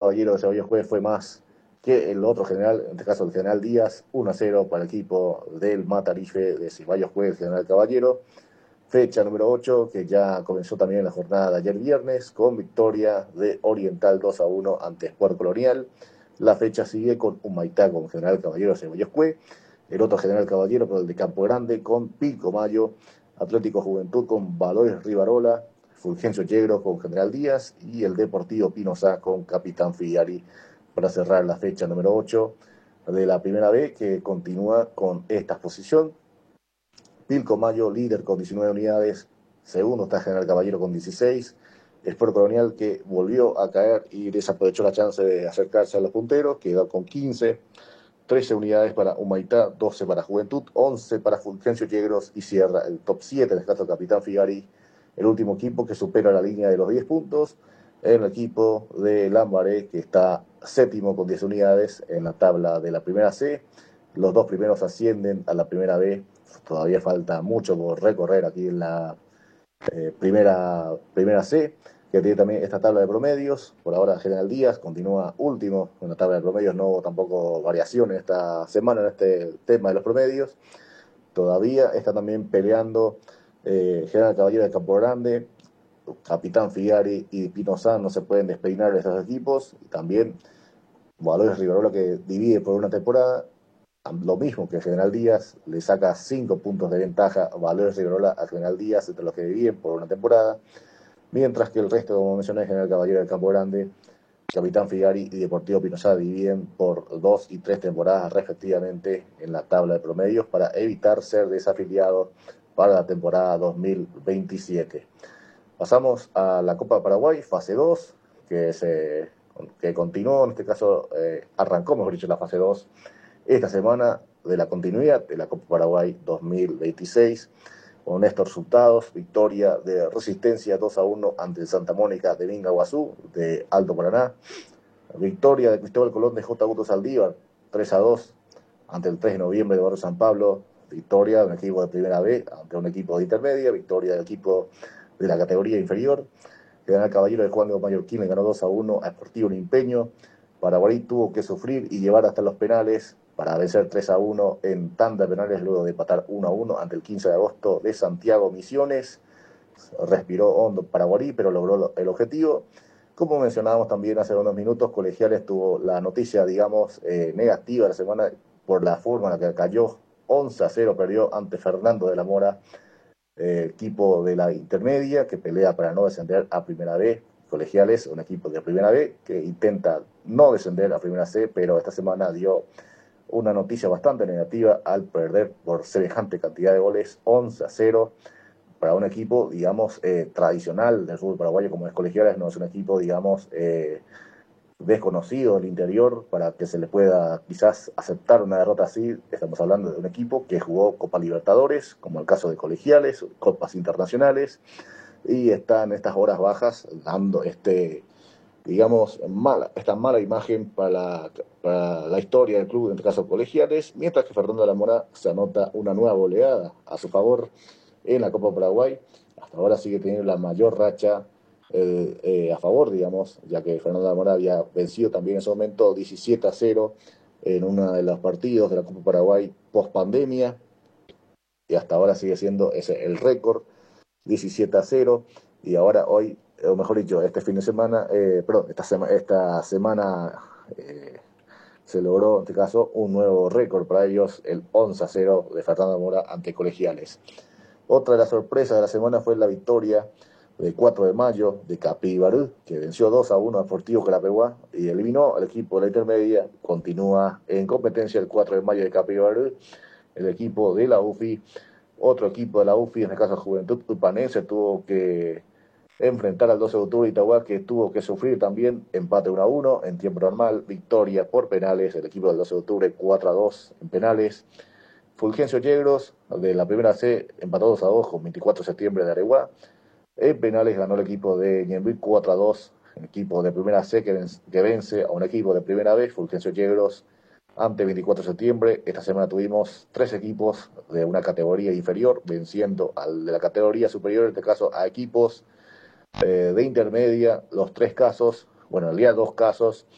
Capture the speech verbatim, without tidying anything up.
Caballero de Ceballos Juez fue más que el otro general, en este caso el general Díaz, uno a cero para el equipo del Matarife de Ceballos Juez, general Caballero. Fecha número ocho, que ya comenzó también la jornada de ayer viernes, con victoria de Oriental dos a uno ante Sport Colonial. La fecha sigue con Humaitá con General Caballero de Ceballos Juez, el otro General Caballero, pero el de Campo Grande, con Pilcomayo, Atlético Juventud con Valores Rivarola, Fulgencio Yegro con General Díaz y el Deportivo Pinosá con Capitán Fillari para cerrar la fecha número ocho de la primera B, que continúa con esta exposición. Pilcomayo, líder con diecinueve unidades, segundo está General Caballero con dieciséis, Sport Colonial que volvió a caer y desaprovechó la chance de acercarse a los punteros, quedó con quince, trece unidades para Humaitá, doce para Juventud, once para Fulgencio Yegros y cierra el top siete, en el caso del Capitán Figari, el último equipo que supera la línea de los diez puntos, el equipo de Lambaré que está séptimo con diez unidades en la tabla de la primera C, los dos primeros ascienden a la primera B, todavía falta mucho por recorrer aquí en la eh, primera, primera C, que tiene también esta tabla de promedios. Por ahora General Díaz continúa último en la tabla de promedios, no hubo tampoco variación esta semana en este tema de los promedios. Todavía está también peleando eh, General Caballero de Campo Grande, Capitán Figari y Pinosá, no se pueden despeinar de estos equipos. Y también Valores Rivarola, que divide por una temporada, lo mismo que General Díaz, le saca cinco puntos de ventaja a Valores Rivarola a General Díaz entre los que dividen por una temporada, mientras que el resto, como mencioné, General Caballero del Campo Grande, Capitán Figari y Deportivo Pinosá dividen por dos y tres temporadas respectivamente en la tabla de promedios para evitar ser desafiliados para la temporada dos mil veintisiete. Pasamos a la Copa Paraguay, fase dos, que, se, que continuó, en este caso eh, arrancó, mejor dicho, la fase dos esta semana de la continuidad de la Copa Paraguay dos mil veintiséis, con estos resultados: victoria de Resistencia dos a uno ante el Santa Mónica de Mingaguazú de Alto Paraná, victoria de Cristóbal Colón de J. Auto Saldívar tres a dos ante el tres de noviembre de Barrio San Pablo, victoria de un equipo de primera B ante un equipo de intermedia, victoria del equipo de la categoría inferior. General Caballero de Juan de Mallorquín le ganó dos a uno a Sportivo Limpeño. Paraguay tuvo que sufrir y llevar hasta los penales para vencer tres a uno en tanda de penales luego de empatar uno a uno ante el quince de agosto de Santiago Misiones. Respiró hondo Paraguay, pero logró el objetivo. Como mencionábamos también hace unos minutos, Colegiales tuvo la noticia, digamos, eh, negativa de la semana por la forma en la que cayó. once a cero perdió ante Fernando de la Mora, eh, equipo de la intermedia que pelea para no descender a Primera B. Colegiales, un equipo de Primera B que intenta no descender a Primera C, pero esta semana dio una noticia bastante negativa al perder por semejante cantidad de goles, once a cero, para un equipo, digamos, eh, tradicional del fútbol paraguayo como es Colegiales. No es un equipo, digamos, eh, desconocido del interior para que se le pueda quizás aceptar una derrota así. Estamos hablando de un equipo que jugó Copa Libertadores, como el caso de Colegiales, Copas Internacionales, y está en estas horas bajas dando este, digamos, mala, esta mala imagen para la, para la historia del club, en este caso Colegiales, mientras que Fernando de la Mora se anota una nueva goleada a su favor en la Copa Paraguay. Hasta ahora sigue teniendo la mayor racha eh, eh, a favor, digamos, ya que Fernando de la Mora había vencido también en ese momento diecisiete a cero en uno de los partidos de la Copa Paraguay post pandemia, y hasta ahora sigue siendo ese el récord, diecisiete a cero, y ahora hoy, o mejor dicho, este fin de semana, eh, perdón, esta, sema, esta semana eh, se logró, en este caso, un nuevo récord para ellos, el once a cero de Fernando Mora ante Colegiales. Otra de las sorpresas de la semana fue la victoria del cuatro de mayo de Capibarú, que venció dos a uno a Sportivo Carapeguá y eliminó al equipo de la intermedia. Continúa en competencia el cuatro de mayo de Capibarú, el equipo de la U F I. Otro equipo de la U F I, en el caso de Juventud Tupanense, tuvo que enfrentar al doce de octubre de Itagua, que tuvo que sufrir también empate uno a uno en tiempo normal, victoria por penales, el equipo del doce de octubre cuatro a dos en penales. Fulgencio Yegros, de la primera C, empató dos a dos con veinticuatro de septiembre de Areguá. En penales ganó el equipo de Ñemby cuatro a dos, el equipo de primera C que vence, que vence a un equipo de primera B, Fulgencio Yegros, ante veinticuatro de septiembre. Esta semana tuvimos tres equipos de una categoría inferior venciendo al de la categoría superior, en este caso a equipos eh, de intermedia. Los tres casos, bueno, en realidad dos casos,